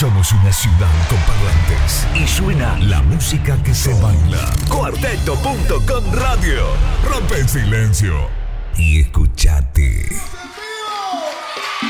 Somos una ciudad con parlantes y suena la música que se baila. Cuarteto.com Radio. Rompe el silencio y escuchate.